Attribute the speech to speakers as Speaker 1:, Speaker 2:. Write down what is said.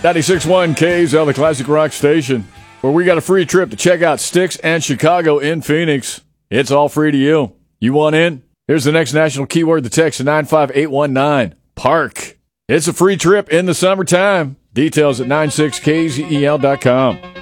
Speaker 1: 96.1 KZL, the Classic Rock Station, where we got a free trip to check out Styx and Chicago in Phoenix. It's all free to you. You want in? Here's the next national keyword to text to 95819. Park. It's a free trip in the summertime. Details at 96kzel.com.